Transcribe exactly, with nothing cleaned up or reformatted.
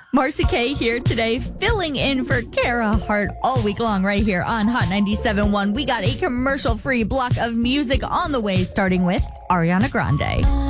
Marcy K here today, filling in for Kara Hart all week long right here on Hot ninety-seven point one. We got a commercial-free block of music on the way, starting with Ariana Grande.